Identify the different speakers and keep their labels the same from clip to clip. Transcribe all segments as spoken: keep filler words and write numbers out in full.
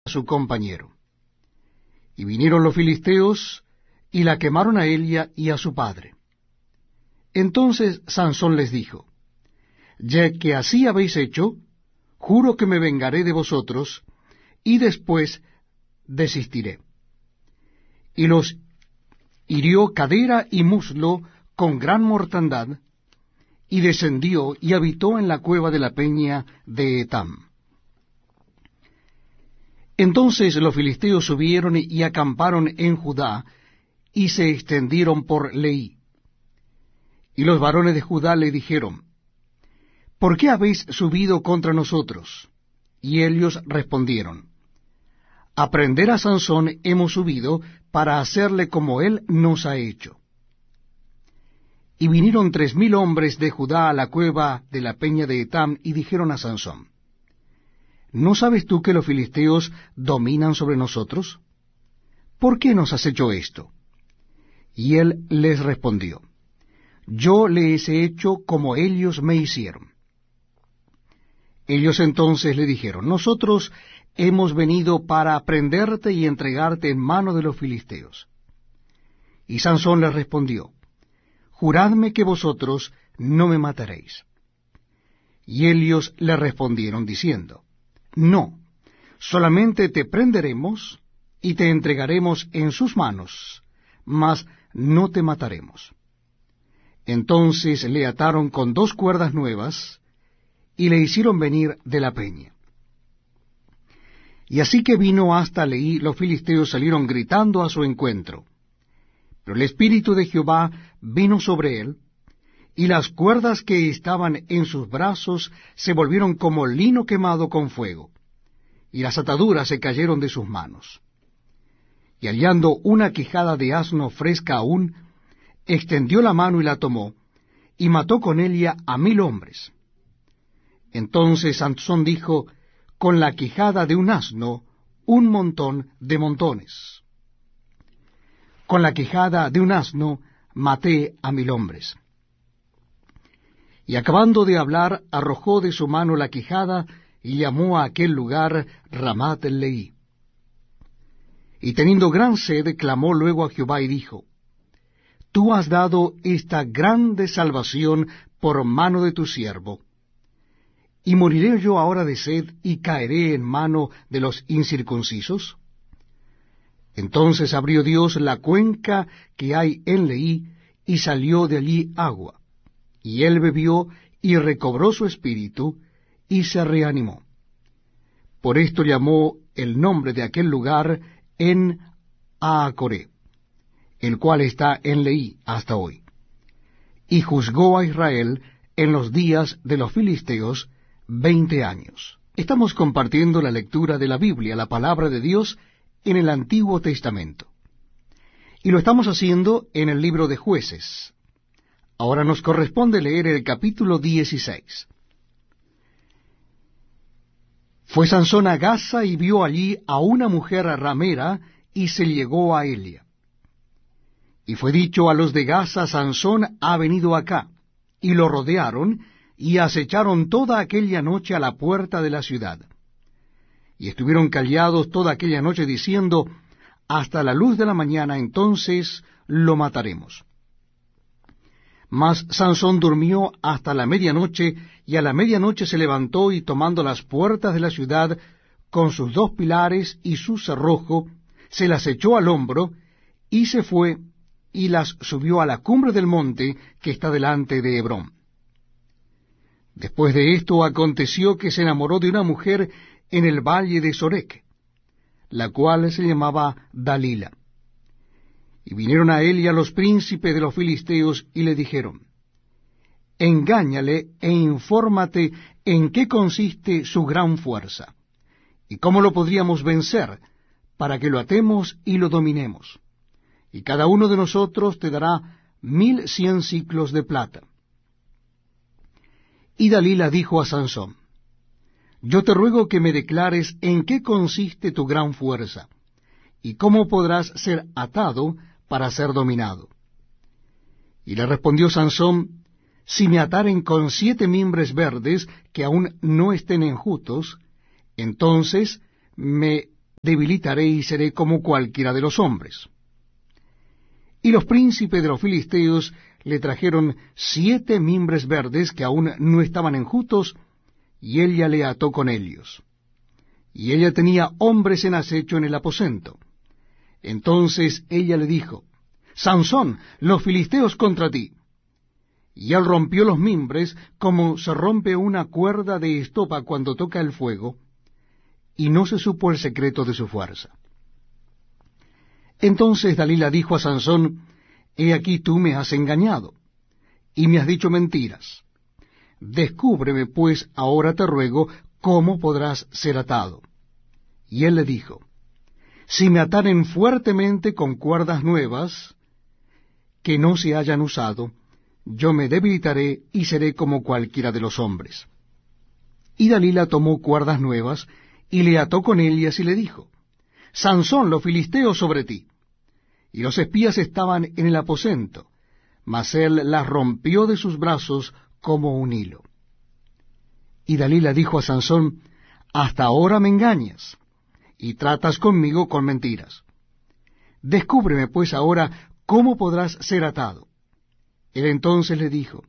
Speaker 1: su compañero. Y vinieron los filisteos, y la quemaron a ella y a su padre. Entonces Sansón les dijo, ya que así habéis hecho, juro que me vengaré de vosotros, y después desistiré. Y los hirió cadera y muslo con gran mortandad, y descendió y habitó en la cueva de la peña de Etam. Entonces los filisteos subieron y acamparon en Judá, y se extendieron por Leí. Y los varones de Judá le dijeron, ¿por qué habéis subido contra nosotros? Y ellos respondieron, a prender a Sansón hemos subido para hacerle como él nos ha hecho. Y vinieron tres mil hombres de Judá a la cueva de la peña de Etam, y dijeron a Sansón, ¿no sabes tú que los filisteos dominan sobre nosotros? ¿Por qué nos has hecho esto? Y él les respondió, yo les he hecho como ellos me hicieron. Ellos entonces le dijeron, nosotros hemos venido para prenderte y entregarte en mano de los filisteos. Y Sansón les respondió, juradme que vosotros no me mataréis. Y ellos le respondieron diciendo, no, solamente te prenderemos y te entregaremos en sus manos, mas no te mataremos. Entonces le ataron con dos cuerdas nuevas y le hicieron venir de la peña. Y así que vino hasta Leí, los filisteos salieron gritando a su encuentro. Pero el Espíritu de Jehová vino sobre él, y las cuerdas que estaban en sus brazos se volvieron como lino quemado con fuego, y las ataduras se cayeron de sus manos. Y hallando una quijada de asno fresca aún, extendió la mano y la tomó, y mató con ella a mil hombres. Entonces Sansón dijo, con la quijada de un asno, un montón de montones. Con la quijada de un asno, maté a mil hombres. Y acabando de hablar, arrojó de su mano la quijada, y llamó a aquel lugar Ramat Leí. Y teniendo gran sed, clamó luego a Jehová y dijo, tú has dado esta grande salvación por mano de tu siervo, ¿y moriré yo ahora de sed y caeré en mano de los incircuncisos? Entonces abrió Dios la cuenca que hay en Leí, y salió de allí agua, y él bebió y recobró su espíritu, y se reanimó. Por esto llamó el nombre de aquel lugar En Aacoré, el cual está en Leí hasta hoy. Y juzgó a Israel en los días de los filisteos veinte años. Estamos compartiendo la lectura de la Biblia, la palabra de Dios, en el Antiguo Testamento. Y lo estamos haciendo en el libro de Jueces. Ahora nos corresponde leer el capítulo dieciséis. Fue Sansón a Gaza y vio allí a una mujer ramera, y se llegó a ella. Y fue dicho a los de Gaza, Sansón ha venido acá, y lo rodearon, y acecharon toda aquella noche a la puerta de la ciudad. Y estuvieron callados toda aquella noche, diciendo, hasta la luz de la mañana, entonces lo mataremos. Mas Sansón durmió hasta la medianoche, y a la medianoche se levantó, y tomando las puertas de la ciudad, con sus dos pilares y su cerrojo, se las echó al hombro, y se fue, y las subió a la cumbre del monte que está delante de Hebrón. Después de esto aconteció que se enamoró de una mujer en el valle de Sorek, la cual se llamaba Dalila. Y vinieron a él y a los príncipes de los filisteos, y le dijeron, engáñale e infórmate en qué consiste su gran fuerza, y cómo lo podríamos vencer, para que lo atemos y lo dominemos. Y cada uno de nosotros te dará mil cien siclos de plata. Y Dalila dijo a Sansón, yo te ruego que me declares en qué consiste tu gran fuerza, y cómo podrás ser atado para ser dominado. Y le respondió Sansón, si me ataren con siete mimbres verdes que aún no estén enjutos, entonces me debilitaré y seré como cualquiera de los hombres. Y los príncipes de los filisteos le trajeron siete mimbres verdes que aún no estaban enjutos, y ella le ató con ellos. Y ella tenía hombres en acecho en el aposento. Entonces ella le dijo, Sansón, los filisteos contra ti. Y él rompió los mimbres como se rompe una cuerda de estopa cuando toca el fuego, y no se supo el secreto de su fuerza. Entonces Dalila dijo a Sansón, He aquí tú me has engañado, y me has dicho mentiras. Descúbreme, pues, ahora te ruego, cómo podrás ser atado. Y él le dijo, Si me ataren fuertemente con cuerdas nuevas, que no se hayan usado, yo me debilitaré y seré como cualquiera de los hombres. Y Dalila tomó cuerdas nuevas, y le ató con ellas, y le dijo, Sansón, los filisteos sobre ti. Y los espías estaban en el aposento, mas él las rompió de sus brazos como un hilo. Y Dalila dijo a Sansón, Hasta ahora me engañas, y tratas conmigo con mentiras. Descúbreme pues ahora cómo podrás ser atado. Él entonces le dijo,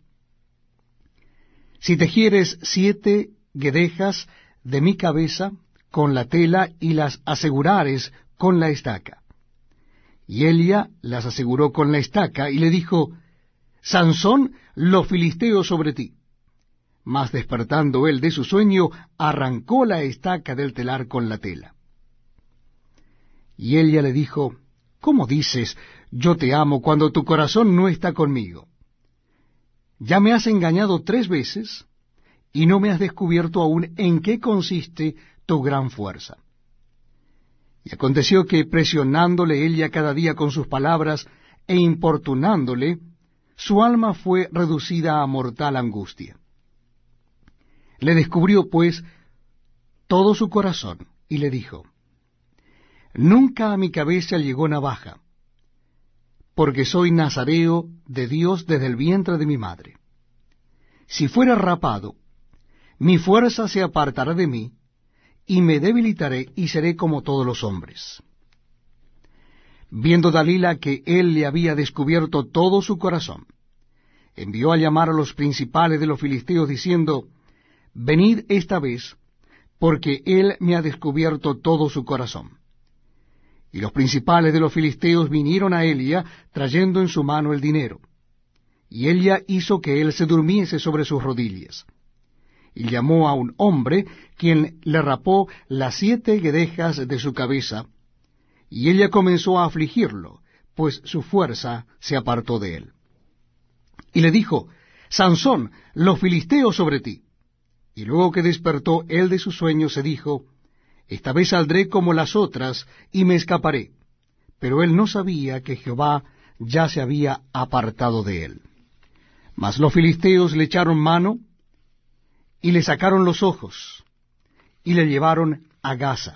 Speaker 1: Si tejieres siete guedejas de mi cabeza con la tela y las asegurares con la estaca. Y ella las aseguró con la estaca, y le dijo, Sansón, los filisteos sobre ti. Mas despertando él de su sueño, arrancó la estaca del telar con la tela. Y ella le dijo, ¿Cómo dices, yo te amo, cuando tu corazón no está conmigo? Ya me has engañado tres veces, y no me has descubierto aún en qué consiste tu gran fuerza. Y aconteció que, presionándole ella cada día con sus palabras, e importunándole, su alma fue reducida a mortal angustia. Le descubrió, pues, todo su corazón, y le dijo, Nunca a mi cabeza llegó navaja, porque soy nazareo de Dios desde el vientre de mi madre. Si fuera rapado, mi fuerza se apartará de mí, y me debilitaré y seré como todos los hombres. Viendo Dalila que él le había descubierto todo su corazón, envió a llamar a los principales de los filisteos, diciendo, Venid esta vez, porque él me ha descubierto todo su corazón. Y los principales de los filisteos vinieron a Elia, trayendo en su mano el dinero. Y ella hizo que él se durmiese sobre sus rodillas. Y llamó a un hombre, quien le rapó las siete guedejas de su cabeza, y ella comenzó a afligirlo, pues su fuerza se apartó de él. Y le dijo, Sansón, los filisteos sobre ti. Y luego que despertó él de su sueño, se dijo, Esta vez saldré como las otras, y me escaparé. Pero él no sabía que Jehová ya se había apartado de él. Mas los filisteos le echaron mano, y le sacaron los ojos, y le llevaron a Gaza,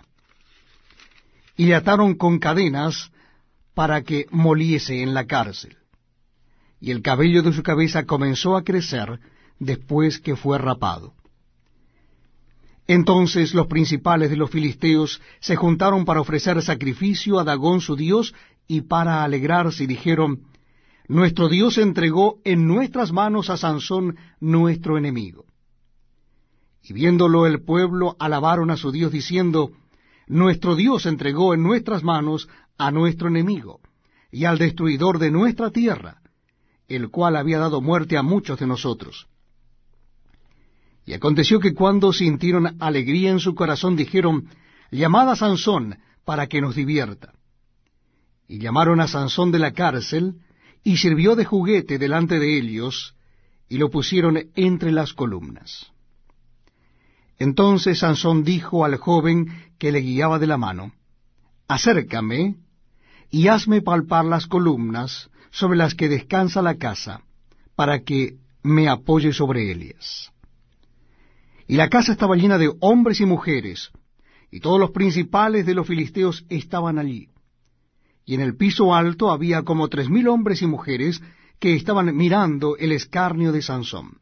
Speaker 1: y le ataron con cadenas para que moliese en la cárcel. Y el cabello de su cabeza comenzó a crecer después que fue rapado. Entonces los principales de los filisteos se juntaron para ofrecer sacrificio a Dagón su dios, y para alegrarse, y dijeron, Nuestro Dios entregó en nuestras manos a Sansón, nuestro enemigo. Y viéndolo el pueblo, alabaron a su Dios, diciendo, Nuestro Dios entregó en nuestras manos a nuestro enemigo, y al destruidor de nuestra tierra, el cual había dado muerte a muchos de nosotros. Y aconteció que cuando sintieron alegría en su corazón, dijeron, Llamad a Sansón, para que nos divierta. Y llamaron a Sansón de la cárcel, y sirvió de juguete delante de ellos, y lo pusieron entre las columnas. Entonces Sansón dijo al joven que le guiaba de la mano, Acércame, y hazme palpar las columnas sobre las que descansa la casa, para que me apoye sobre ellas. Y la casa estaba llena de hombres y mujeres, y todos los principales de los filisteos estaban allí. Y en el piso alto había como tres mil hombres y mujeres que estaban mirando el escarnio de Sansón.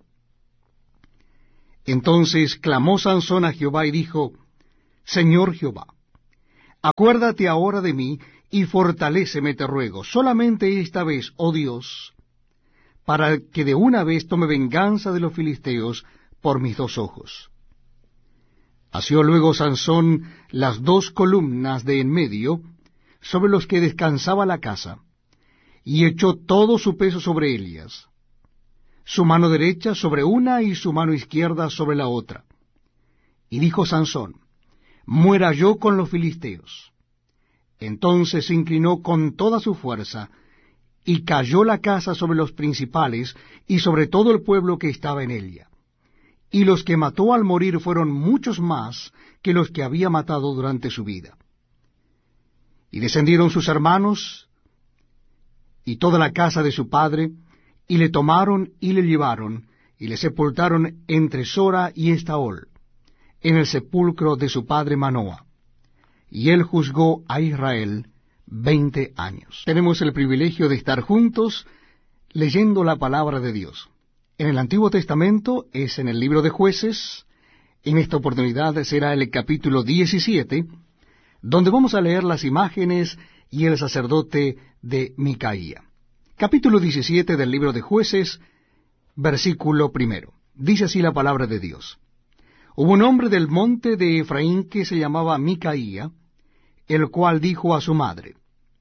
Speaker 1: Entonces clamó Sansón a Jehová y dijo, Señor Jehová, Acuérdate ahora de mí, y fortaléceme, te ruego, solamente esta vez, oh Dios, para que de una vez tome venganza de los filisteos por mis dos ojos. Asió luego Sansón las dos columnas de en medio, sobre los que descansaba la casa, y echó todo su peso sobre ellas, su mano derecha sobre una y su mano izquierda sobre la otra. Y dijo Sansón, muera yo con los filisteos. Entonces se inclinó con toda su fuerza, y cayó la casa sobre los principales, y sobre todo el pueblo que estaba en ella. Y los que mató al morir fueron muchos más que los que había matado durante su vida. Y descendieron sus hermanos, y toda la casa de su padre, y le tomaron y le llevaron, y le sepultaron entre Sora y Estaol, en el sepulcro de su padre Manoa. Y él juzgó a Israel veinte años. Tenemos el privilegio de estar juntos leyendo la palabra de Dios. En el Antiguo Testamento es en el libro de Jueces. En esta oportunidad será el capítulo diecisiete, donde vamos a leer las imágenes y el sacerdote de Micaía. Capítulo diecisiete del libro de Jueces, versículo primero. Dice así la palabra de Dios. Hubo un hombre del monte de Efraín que se llamaba Micaía, el cual dijo a su madre,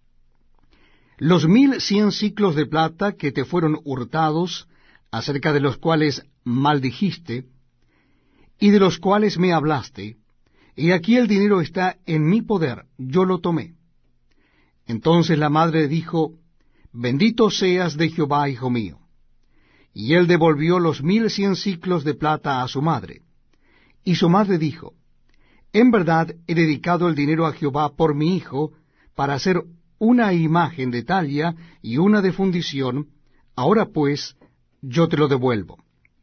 Speaker 1: los mil cien siclos de plata que te fueron hurtados, acerca de los cuales maldijiste, y de los cuales me hablaste, y aquí el dinero está en mi poder, yo lo tomé. Entonces la madre dijo, bendito seas de Jehová, hijo mío. Y él devolvió los mil cien siclos de plata a su madre. Y su madre dijo, en verdad he dedicado el dinero a Jehová por mi hijo, para hacer una imagen de talla y una de fundición, ahora pues yo te lo devuelvo.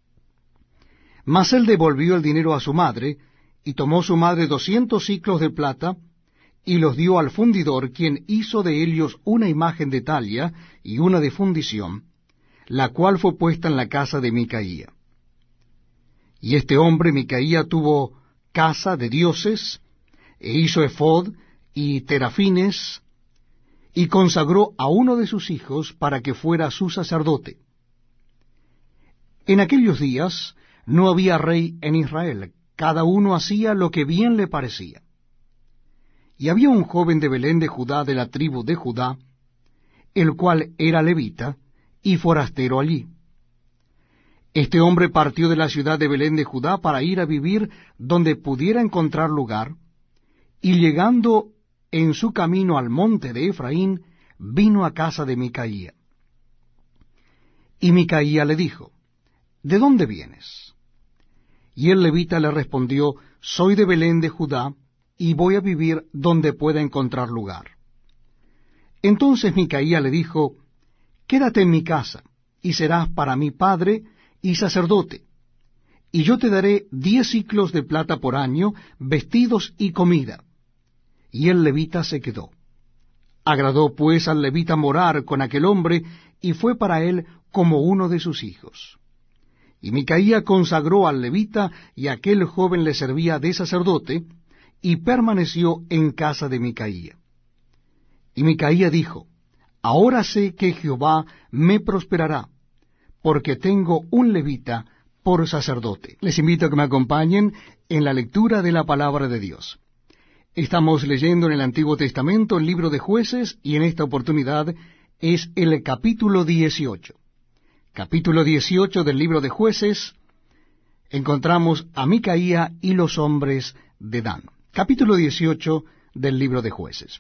Speaker 1: Mas él devolvió el dinero a su madre, y tomó su madre doscientos siclos de plata, y los dio al fundidor, quien hizo de ellos una imagen de talla y una de fundición, la cual fue puesta en la casa de Micaía. Y este hombre, Micaía, tuvo casa de dioses, e hizo ephod y terafines, y consagró a uno de sus hijos para que fuera su sacerdote. En aquellos días no había rey en Israel, cada uno hacía lo que bien le parecía. Y había un joven de Belén de Judá, de la tribu de Judá, el cual era levita y forastero allí. Este hombre partió de la ciudad de Belén de Judá para ir a vivir donde pudiera encontrar lugar, y llegando en su camino al monte de Efraín, vino a casa de Micaía. Y Micaía le dijo, ¿de dónde vienes? Y el levita le respondió, soy de Belén de Judá, y voy a vivir donde pueda encontrar lugar. Entonces Micaía le dijo, quédate en mi casa, y serás para mí padre y sacerdote, y yo te daré diez siclos de plata por año, vestidos y comida. Y el levita se quedó. Agradó pues al levita morar con aquel hombre, y fue para él como uno de sus hijos. Y Micaía consagró al levita, y aquel joven le servía de sacerdote, y permaneció en casa de Micaía. Y Micaía dijo, ahora sé que Jehová me prosperará, porque tengo un levita por sacerdote. Les invito a que me acompañen en la lectura de la palabra de Dios. Estamos leyendo en el Antiguo Testamento el libro de Jueces, y en esta oportunidad es el capítulo dieciocho. Capítulo dieciocho del libro de Jueces, encontramos a Micaía y los hombres de Dan. Capítulo dieciocho del libro de Jueces.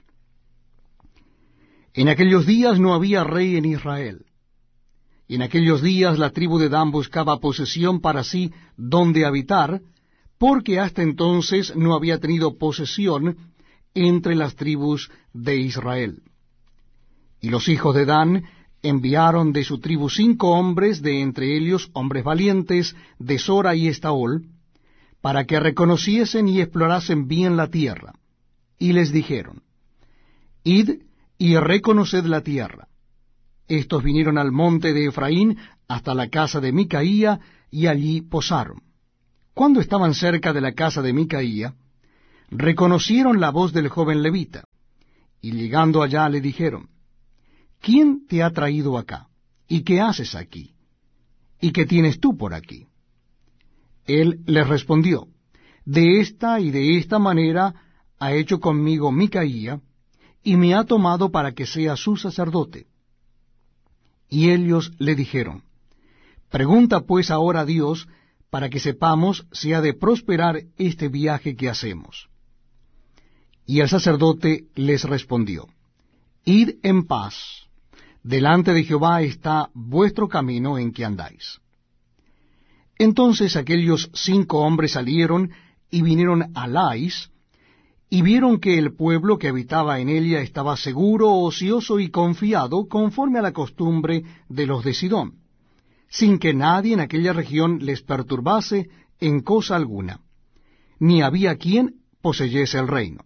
Speaker 1: En aquellos días no había rey en Israel. Y en aquellos días la tribu de Dan buscaba posesión para sí donde habitar, porque hasta entonces no había tenido posesión entre las tribus de Israel. Y los hijos de Dan enviaron de su tribu cinco hombres, de entre ellos hombres valientes, de Sora y Estaol, para que reconociesen y explorasen bien la tierra. Y les dijeron, id y reconoced la tierra. Estos vinieron al monte de Efraín hasta la casa de Micaía, y allí posaron. Cuando estaban cerca de la casa de Micaía, reconocieron la voz del joven levita, y llegando allá le dijeron, ¿quién te ha traído acá? ¿Y qué haces aquí? ¿Y qué tienes tú por aquí? Él les respondió, de esta y de esta manera ha hecho conmigo Micaía, y me ha tomado para que sea su sacerdote. Y ellos le dijeron, pregunta pues ahora a Dios, para que sepamos si ha de prosperar este viaje que hacemos. Y el sacerdote les respondió, id en paz, delante de Jehová está vuestro camino en que andáis. Entonces aquellos cinco hombres salieron y vinieron a Lais, y vieron que el pueblo que habitaba en ella estaba seguro, ocioso y confiado, conforme a la costumbre de los de Sidón, sin que nadie en aquella región les perturbase en cosa alguna, ni había quien poseyese el reino.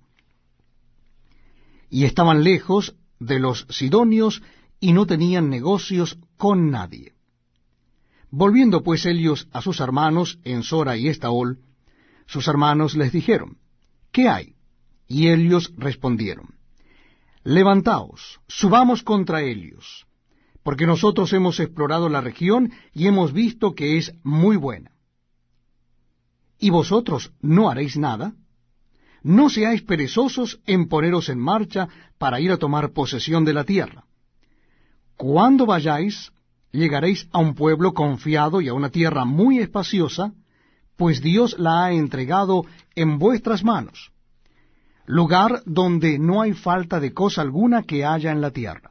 Speaker 1: Y estaban lejos de los sidonios, y no tenían negocios con nadie. Volviendo pues ellos a sus hermanos en Sora y Estaol, sus hermanos les dijeron, ¿qué hay? Y ellos respondieron, levantaos, subamos contra ellos, porque nosotros hemos explorado la región y hemos visto que es muy buena. ¿Y vosotros no haréis nada? No seáis perezosos en poneros en marcha para ir a tomar posesión de la tierra. Cuando vayáis, llegaréis a un pueblo confiado y a una tierra muy espaciosa, pues Dios la ha entregado en vuestras manos, lugar donde no hay falta de cosa alguna que haya en la tierra.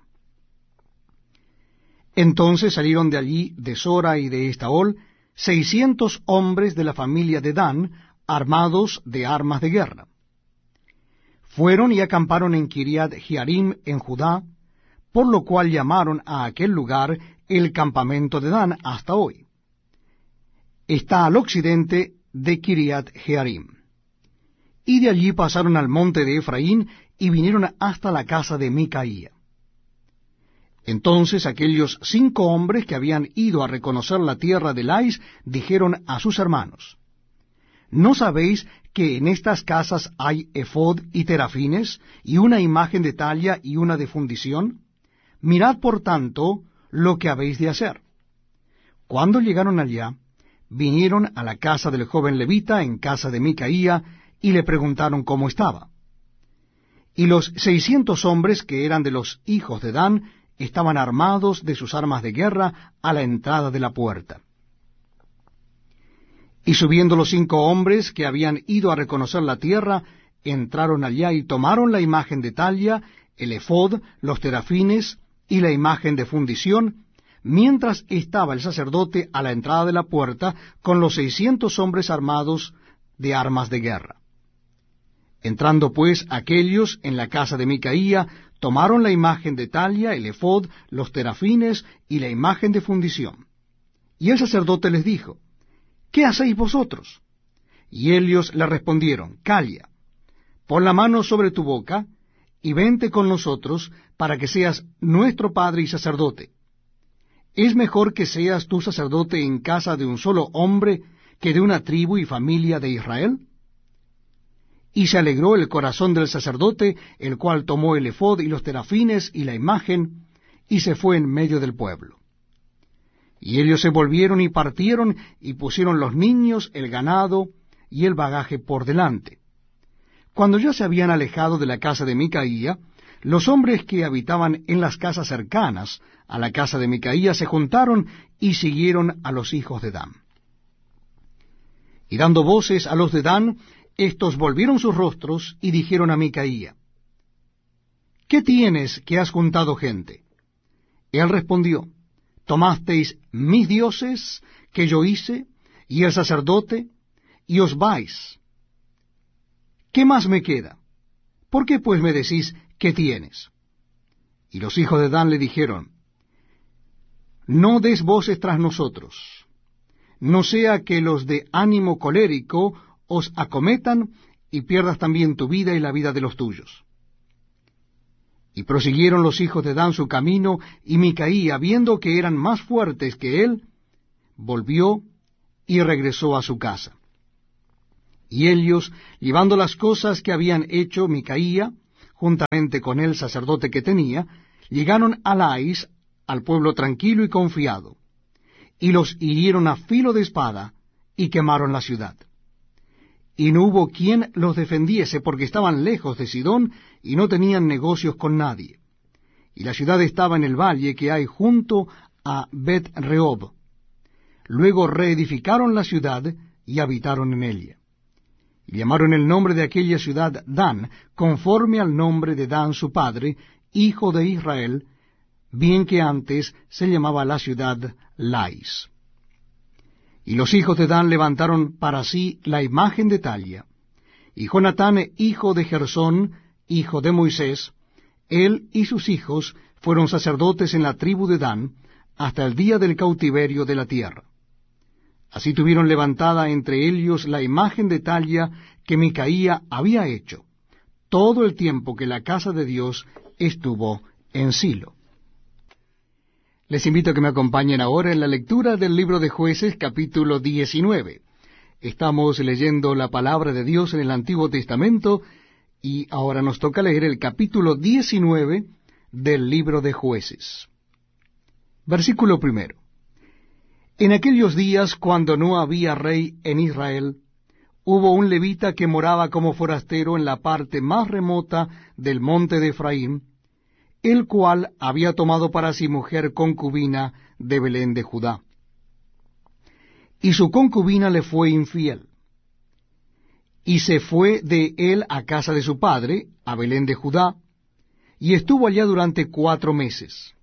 Speaker 1: Entonces salieron de allí, de Sora y de Estaol, seiscientos hombres de la familia de Dan, armados de armas de guerra. Fueron y acamparon en Kiriat Jearim, en Judá, por lo cual llamaron a aquel lugar el campamento de Dan hasta hoy. Está al occidente de Kiriat Jearim. Y de allí pasaron al monte de Efraín y vinieron hasta la casa de Micaía. Entonces aquellos cinco hombres que habían ido a reconocer la tierra de Lais dijeron a sus hermanos, ¿no sabéis que en estas casas hay efod y terafines, y una imagen de talla y una de fundición? Mirad por tanto lo que habéis de hacer. Cuando llegaron allá, vinieron a la casa del joven levita en casa de Micaía, y le preguntaron cómo estaba. Y los seiscientos hombres que eran de los hijos de Dan estaban armados de sus armas de guerra a la entrada de la puerta. Y subiendo los cinco hombres que habían ido a reconocer la tierra, entraron allá y tomaron la imagen de talla, el efod, los terafines y la imagen de fundición, mientras estaba el sacerdote a la entrada de la puerta con los seiscientos hombres armados de armas de guerra. Entrando pues aquellos en la casa de Micaía, tomaron la imagen de talla, el efod, los terafines y la imagen de fundición. Y el sacerdote les dijo, ¿qué hacéis vosotros? Y ellos le respondieron, calla, pon la mano sobre tu boca, y vente con nosotros, para que seas nuestro padre y sacerdote. ¿Es mejor que seas tú sacerdote en casa de un solo hombre, que de una tribu y familia de Israel? Y se alegró el corazón del sacerdote, el cual tomó el efod y los terafines y la imagen, y se fue en medio del pueblo. Y ellos se volvieron y partieron, y pusieron los niños, el ganado y el bagaje por delante. Cuando ya se habían alejado de la casa de Micaía, los hombres que habitaban en las casas cercanas a la casa de Micaía se juntaron y siguieron a los hijos de Dan. Y dando voces a los de Dan, éstos volvieron sus rostros y dijeron a Micaía, ¿qué tienes que has juntado gente? Él respondió, tomasteis mis dioses que yo hice, y el sacerdote, y os vais. ¿Qué más me queda? ¿Por qué pues me decís qué tienes? Y los hijos de Dan le dijeron, no des voces tras nosotros, no sea que los de ánimo colérico os acometan, y pierdas también tu vida y la vida de los tuyos. Y prosiguieron los hijos de Dan su camino, y Micaía, viendo que eran más fuertes que él, volvió y regresó a su casa. Y ellos, llevando las cosas que habían hecho Micaía, juntamente con el sacerdote que tenía, llegaron a Lais, al pueblo tranquilo y confiado, y los hirieron a filo de espada, y quemaron la ciudad. Y no hubo quien los defendiese, porque estaban lejos de Sidón, y no tenían negocios con nadie. Y la ciudad estaba en el valle que hay junto a Bet-Rehob. Luego reedificaron la ciudad, y habitaron en ella. Y llamaron el nombre de aquella ciudad Dan, conforme al nombre de Dan su padre, hijo de Israel, bien que antes se llamaba la ciudad Lais. Y los hijos de Dan levantaron para sí la imagen de Talia. Y Jonatán, hijo de Gersón, hijo de Moisés, él y sus hijos fueron sacerdotes en la tribu de Dan, hasta el día del cautiverio de la tierra. Así tuvieron levantada entre ellos la imagen de Talia que Micaía había hecho, todo el tiempo que la casa de Dios estuvo en Silo. Les invito a que me acompañen ahora en la lectura del libro de Jueces, capítulo diecinueve. Estamos leyendo la palabra de Dios en el Antiguo Testamento, y ahora nos toca leer el capítulo diecinueve del libro de Jueces. Versículo primero. En aquellos días, cuando no había rey en Israel, hubo un levita que moraba como forastero en la parte más remota del monte de Efraín, el cual había tomado para sí mujer concubina de Belén de Judá. Y su concubina le fue infiel, y se fue de él a casa de su padre, a Belén de Judá, y estuvo allá durante cuatro meses.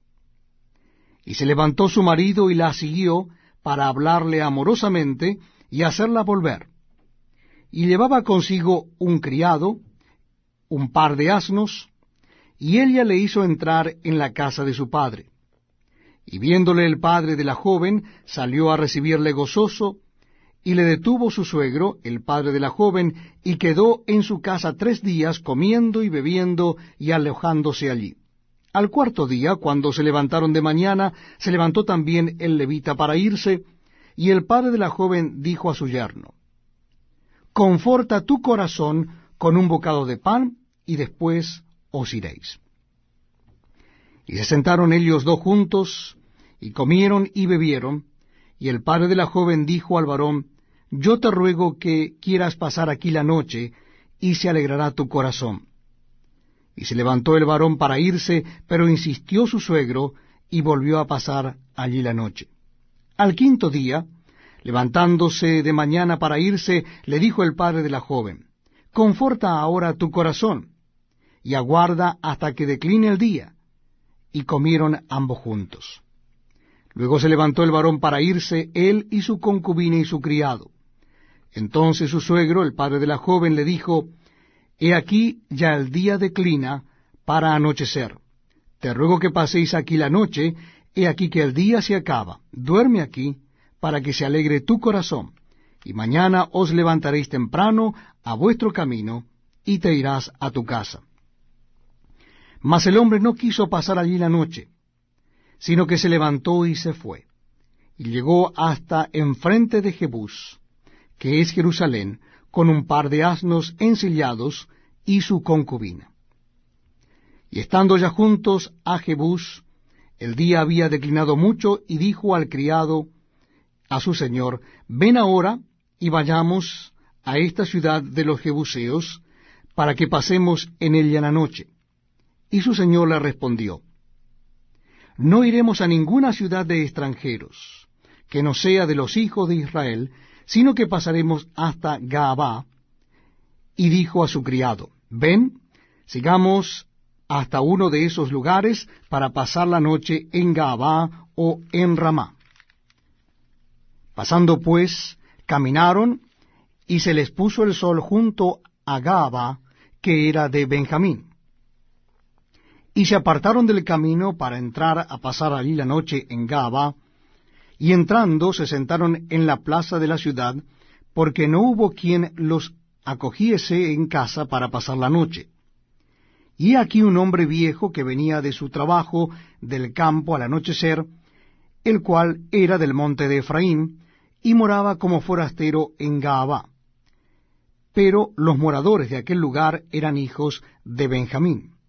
Speaker 1: Y se levantó su marido y la siguió para hablarle amorosamente y hacerla volver. Y llevaba consigo un criado, un par de asnos, y ella le hizo entrar en la casa de su padre. Y viéndole el padre de la joven, salió a recibirle gozoso, y le detuvo su suegro, el padre de la joven, y quedó en su casa tres días comiendo y bebiendo y alojándose allí. Al cuarto día, cuando se levantaron de mañana, se levantó también el levita para irse, y el padre de la joven dijo a su yerno: Conforta tu corazón con un bocado de pan, y después os iréis. Y se sentaron ellos dos juntos, y comieron y bebieron, y el padre de la joven dijo al varón: Yo te ruego que quieras pasar aquí la noche, y se alegrará tu corazón. Y se levantó el varón para irse, pero insistió su suegro, y volvió a pasar allí la noche. Al quinto día, levantándose de mañana para irse, le dijo el padre de la joven: Conforta ahora tu corazón, y aguarda hasta que decline el día. Y comieron ambos juntos. Luego se levantó el varón para irse, él y su concubina y su criado. Entonces su suegro, el padre de la joven, le dijo: He aquí ya el día declina para anochecer. Te ruego que paséis aquí la noche, he aquí que el día se acaba. Duerme aquí, para que se alegre tu corazón, y mañana os levantaréis temprano a vuestro camino, y te irás a tu casa. Mas el hombre no quiso pasar allí la noche, sino que se levantó y se fue, y llegó hasta enfrente de Jebús, que es Jerusalén, con un par de asnos ensillados y su concubina. Y estando ya juntos a Jebús, el día había declinado mucho, y dijo al criado a su señor: Ven ahora y vayamos a esta ciudad de los Jebuseos, para que pasemos en ella la noche. Y su señor le respondió: No iremos a ninguna ciudad de extranjeros, que no sea de los hijos de Israel, sino que pasaremos hasta Gaabá. Y dijo a su criado: Ven, sigamos hasta uno de esos lugares para pasar la noche en Gaabá o en Ramá. Pasando pues, caminaron, y se les puso el sol junto a Gaabá, que era de Benjamín. Y se apartaron del camino para entrar a pasar allí la noche en Gaabá, y entrando se sentaron en la plaza de la ciudad, porque no hubo quien los acogiese en casa para pasar la noche. Y aquí un hombre viejo que venía de su trabajo del campo al anochecer, el cual era del monte de Efraín, y moraba como forastero en Gaabá. pero los moradores de aquel lugar eran hijos de Benjamín.